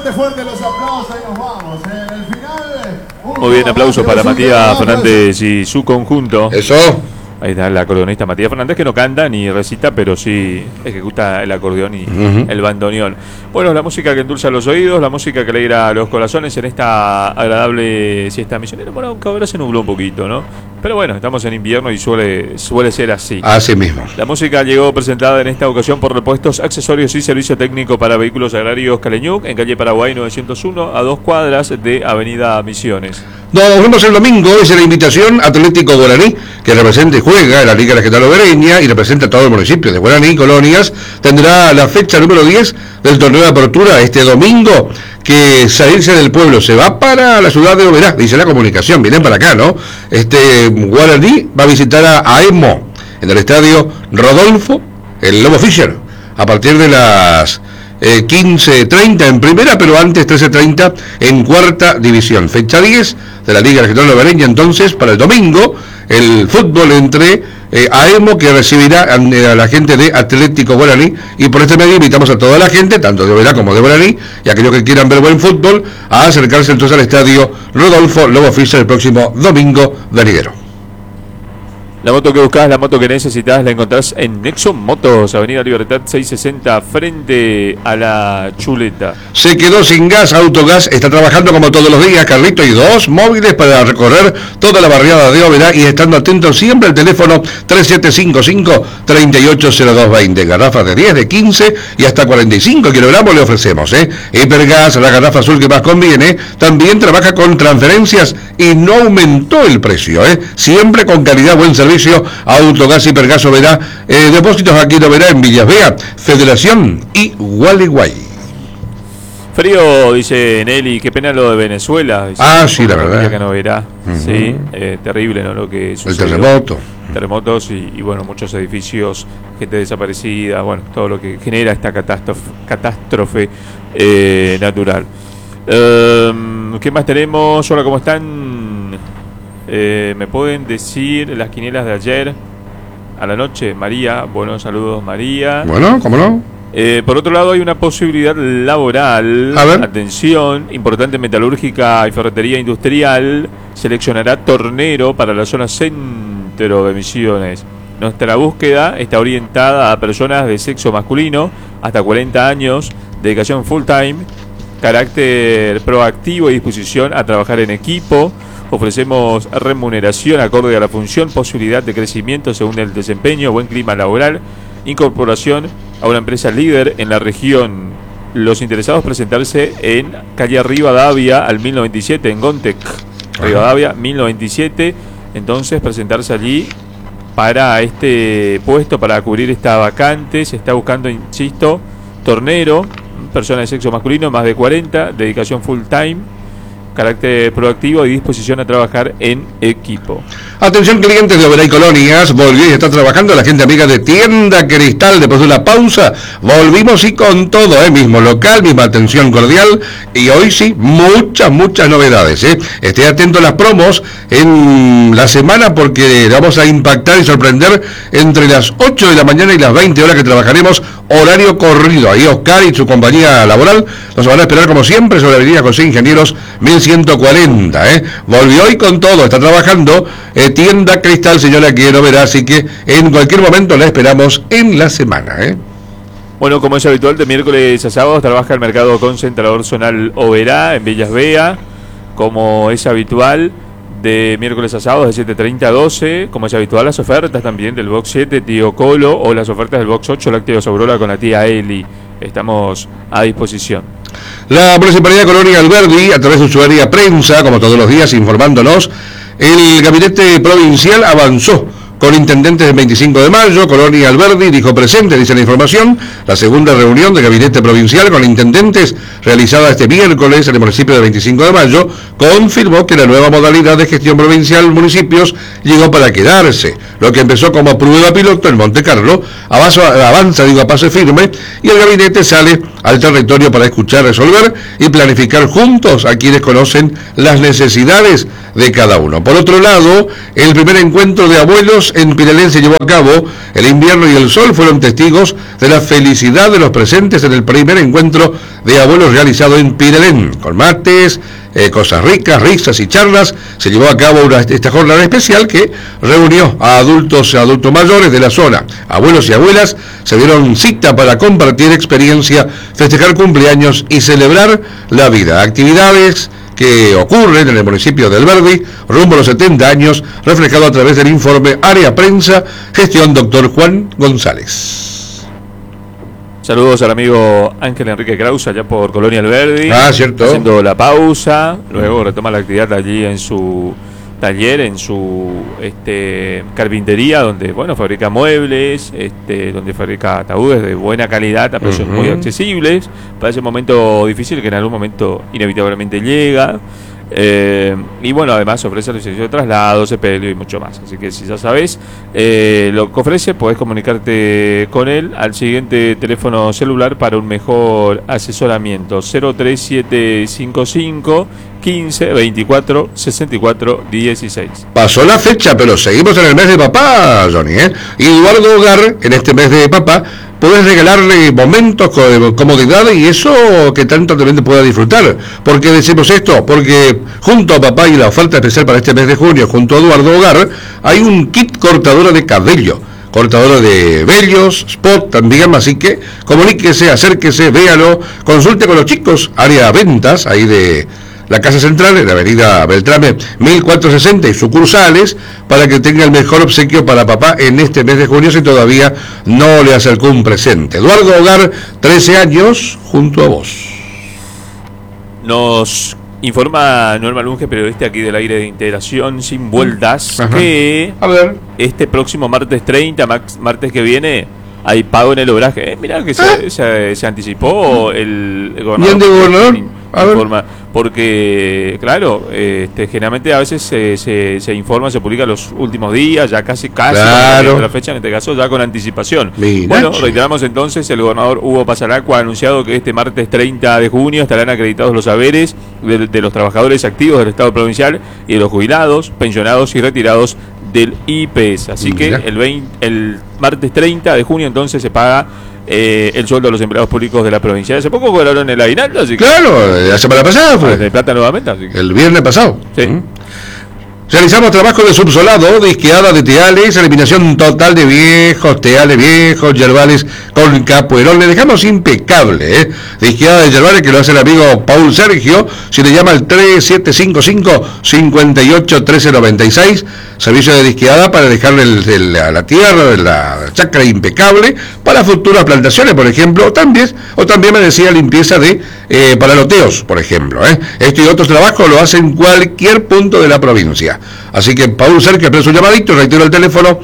fuerte los aplausos, ahí nos vamos. En el final. Muy bien, aplauso para Matías Fernández y su conjunto. Eso. Ahí está el acordeonista Matías Fernández, que no canta ni recita, pero sí ejecuta el acordeón y el bandoneón. Bueno, la música que endulza los oídos, la música que alegra los corazones en esta agradable siesta misionera. Bueno, aunque ahora se nubló un poquito, ¿no? Pero bueno, estamos en invierno y suele ser así. Así mismo. La música llegó presentada en esta ocasión por Repuestos, Accesorios y Servicio Técnico para Vehículos Agrarios Caleñuc, en calle Paraguay 901, a 2 cuadras de Avenida Misiones. Nos vemos el domingo, es la invitación Atlético Guaraní, que representa y juega en la Liga Regional Obereña y representa a todo el municipio de Guaraní y Colonias. Tendrá la fecha número 10 del torneo de apertura este domingo, que salirse del pueblo se va para la ciudad de Oberá, dice la comunicación, vienen para acá, ¿no? Guaraní va a visitar a Aemo en el estadio Rodolfo, el Lobo Fischer, a partir de las 15:30 en primera, pero antes 13:30 en cuarta división. Fecha 10 de la Liga Regional Obereña, entonces, para el domingo, el fútbol entre Aemo, que recibirá a la gente de Atlético Guaraní, y por este medio invitamos a toda la gente, tanto de Oberá como de Guaraní, y aquellos que quieran ver buen fútbol, a acercarse entonces al estadio Rodolfo Lobo Fischer el próximo domingo venidero. La moto que buscás, la moto que necesitas, la encontrás en Nexo Motos, Avenida Libertad 660, frente a la Chuleta. Se quedó sin gas, Autogas está trabajando como todos los días, Carlito, y 2 móviles para recorrer toda la barriada de Oberá, y estando atentos siempre al teléfono 3755-380220. Garrafas de 10, de 15 y hasta 45 kilogramos le ofrecemos, Hipergas, la garrafa azul que más conviene, también trabaja con transferencias y no aumentó el precio, siempre con calidad, buen servicio. Autogas, Hipergas Oberá, depósitos aquí en Oberá, en Villas Vea, Federación y Gualeguay. Frío, dice Nelly, qué pena lo de Venezuela. Dice, sí, la verdad. Que no verá. Sí, terrible, ¿no? Lo que sucedió. El terremoto. Terremotos y bueno, muchos edificios, gente desaparecida, bueno, todo lo que genera esta catástrofe natural. ¿Qué más tenemos? Hola, ¿cómo están? ¿Me pueden decir las quinielas de ayer a la noche? María, buenos saludos, María. Bueno, ¿cómo no? Por otro lado, hay una posibilidad laboral. A ver. Atención, importante metalúrgica y ferretería industrial. Seleccionará tornero para la zona centro de Misiones. Nuestra búsqueda está orientada a personas de sexo masculino, hasta 40 años, dedicación full time, carácter proactivo y disposición a trabajar en equipo. Ofrecemos remuneración acorde a la función, posibilidad de crecimiento según el desempeño, buen clima laboral, incorporación a una empresa líder en la región. Los interesados presentarse en calle Rivadavia al 1097 en Gontec. Rivadavia 1097. Entonces presentarse allí para este puesto, para cubrir esta vacante. Se está buscando, insisto, tornero, persona de sexo masculino, más de 40, dedicación full time, carácter proactivo y disposición a trabajar en equipo. Atención, clientes de Oberá y Colonias, volvió y está trabajando la gente amiga de Tienda Cristal. Después de una pausa, volvimos y con todo, mismo local, misma atención cordial, y hoy sí, muchas novedades, Esté atento a las promos en la semana, porque vamos a impactar y sorprender entre las 8 de la mañana y las 20 horas que trabajaremos horario corrido. Ahí Oscar y su compañía laboral nos van a esperar como siempre sobre la avenida José Ingenieros 1140, Volvió y con todo, está trabajando Tienda Cristal, señora, que no verá, así que en cualquier momento la esperamos en la semana, Bueno, como es habitual, de miércoles a sábados trabaja el mercado concentrador zonal Oberá en Villas Vea, como es habitual, de miércoles a sábados de 7:30 a 12, como es habitual, las ofertas también del Box 7, Tío Colo, o las ofertas del Box 8, Lácteos Aurora con la tía Eli. Estamos a disposición. La Municipalidad de Colonia Alberdi, a través de su área prensa, como todos los días, informándonos, el gabinete provincial avanzó con intendentes del 25 de mayo, Colonia Alberdi dijo presente, dice la información, la segunda reunión del gabinete provincial con intendentes realizada este miércoles en el municipio del 25 de mayo, confirmó que la nueva modalidad de gestión provincial municipios llegó para quedarse. Lo que empezó como prueba piloto en Monte Carlo, avanza a paso firme, y el gabinete sale al territorio para escuchar, resolver y planificar juntos a quienes conocen las necesidades de cada uno. Por otro lado, el primer encuentro de abuelos en Pirelén se llevó a cabo. El invierno y el sol fueron testigos de la felicidad de los presentes en el primer encuentro de abuelos realizado en Pirelén, con mates, cosas ricas, risas y charlas. Se llevó a cabo esta jornada especial que reunió a adultos mayores de la zona. Abuelos y abuelas se dieron cita para compartir experiencia, festejar cumpleaños y celebrar la vida. Actividades que ocurren en el municipio del Verdi, rumbo a los 70 años, reflejado a través del informe Área Prensa, gestión Dr. Juan González. Saludos al amigo Ángel Enrique Kraus, allá por Colonia Alberdi. Cierto. Haciendo la pausa, luego retoma la actividad allí en su taller, en su carpintería, donde fabrica muebles, donde fabrica ataúdes de buena calidad a precios muy accesibles, para ese momento difícil que en algún momento inevitablemente llega. Y además ofrece el servicio de traslado, sepelio y mucho más. Así que si ya sabes lo que ofrece, podés comunicarte con él al siguiente teléfono celular para un mejor asesoramiento: 03755 15 24 64 16. Pasó la fecha, pero seguimos en el mes de papá, Johnny, Y Eduardo Hogar, en este mes de papá, puedes regalarle momentos con comodidad y eso que tanto también te pueda disfrutar. ¿Por qué decimos esto? Porque junto a papá y la oferta especial para este mes de junio, junto a Eduardo Hogar, hay un kit cortadora de cabello, cortadora de vellos, spot también, así que comuníquese, acérquese, véalo, consulte con los chicos, área ventas, ahí de la Casa Central, en la avenida Beltrame 1460 y sucursales, para que tenga el mejor obsequio para papá en este mes de junio, si todavía no le acercó un presente. Eduardo Hogar, 13 años, junto a vos. Nos informa Norma Lunge, periodista aquí del aire de Integración Sin Vueltas, que este próximo martes 30, martes que viene, hay pago en el obraje. Mirá que se anticipó el gobernador. Informa, porque claro, generalmente a veces se informa, se publica los últimos días, ya casi la fecha, en este caso ya con anticipación. Reiteramos entonces, el gobernador Hugo Pasaracua ha anunciado que este martes 30 de junio estarán acreditados los haberes de los trabajadores activos del Estado provincial y de los jubilados, pensionados y retirados del IPS. Así que el martes 30 de junio entonces se paga el sueldo de los empleados públicos de la provincia. Hace poco cobraron el aguinaldo, así que la semana pasada fue. De plata nuevamente, así que el viernes pasado. Sí. Realizamos trabajo de subsolado, disqueada de teales, eliminación total de teales viejos, yerbales con capuerón. Le dejamos impecable, disqueada de yerbales, que lo hace el amigo Paul Sergio. Si le llama al 3755-581396, servicio de disqueada para dejarle la tierra, la chacra impecable, para futuras plantaciones, por ejemplo, o también me decía limpieza para loteos, por ejemplo. Esto y otros trabajos lo hacen en cualquier punto de la provincia. Así que Paul Cerque, presta un llamadito, reitero el teléfono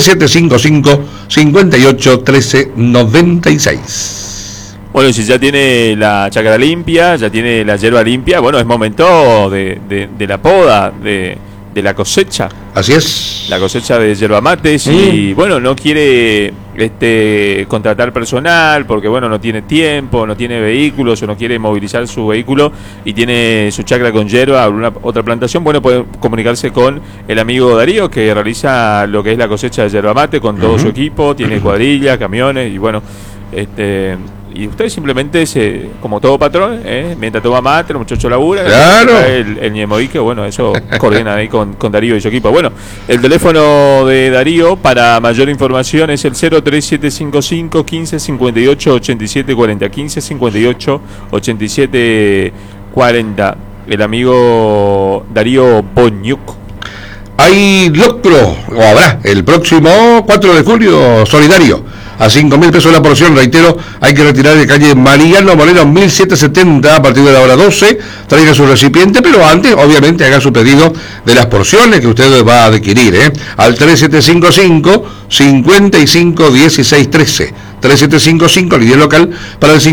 3755-581396. Bueno, si ya tiene la chacra limpia, ya tiene la hierba limpia, es momento de la poda, de la cosecha. Así es. La cosecha de yerba mates y no quiere contratar personal porque no tiene tiempo, no tiene vehículos o no quiere movilizar su vehículo y tiene su chacra con yerba o alguna otra plantación. Puede comunicarse con el amigo Darío, que realiza lo que es la cosecha de yerba mate con todo su equipo, tiene cuadrillas, camiones y y usted simplemente como todo patrón, mientras toma mate, el muchacho labura, el ñemoique, eso coordina ahí con Darío y su equipo. El teléfono de Darío para mayor información es el 03755 15 58 87 40, 15 58 87 40. El amigo Darío Boñuc. Hay locro, o habrá, el próximo 4 de julio, solidario. A 5.000 pesos la porción, reitero, hay que retirar de calle Mariano Moreno 1770 a partir de la hora 12, traiga su recipiente, pero antes, obviamente, haga su pedido de las porciones que usted va a adquirir, al 3755-551613, 3755, línea local, para el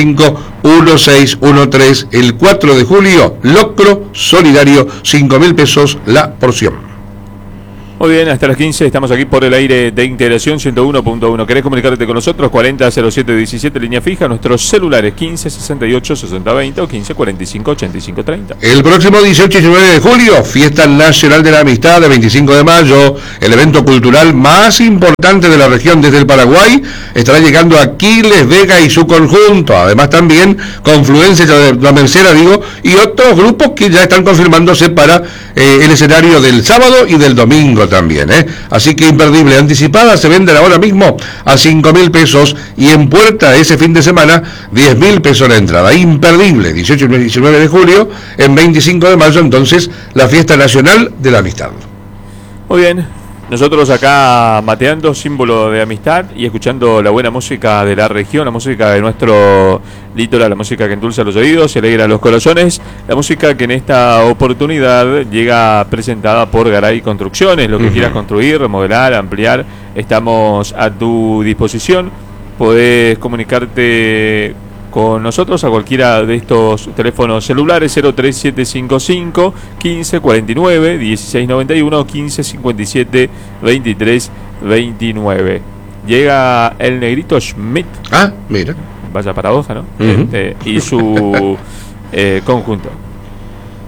551613, el 4 de julio, locro solidario, 5.000 pesos la porción. Muy bien, hasta las 15 estamos aquí por el aire de Integración 101.1. ¿Querés comunicarte con nosotros? 400717, línea fija. Nuestros celulares 15 68 60 20 o 15 45 85 30. El próximo 18 y 19 de julio, Fiesta Nacional de la Amistad, de 25 de mayo, el evento cultural más importante de la región desde el Paraguay, estará llegando a Aquiles, Vega y su conjunto. Además también Confluencia de la Mercera, y otros grupos que ya están confirmándose para el escenario del sábado y del domingo también, Así que imperdible, anticipada, se venden ahora mismo a 5.000 pesos y en puerta ese fin de semana 10.000 pesos la entrada. Imperdible, 18 y 19 de julio, en 25 de mayo entonces la Fiesta Nacional de la Amistad. Muy bien, nosotros acá mateando, símbolo de amistad y escuchando la buena música de la región, la música de nuestro litoral, la música que endulza los oídos, se alegra los corazones, la música que en esta oportunidad llega presentada por Garay Construcciones. Lo que quieras construir, remodelar, ampliar, estamos a tu disposición. Podés comunicarte con nosotros a cualquiera de estos teléfonos celulares: 03755 1549 1691 1557 2329. Llega el Negrito Schmidt. Ah, mira. Vaya paradoja, ¿no? Y su conjunto.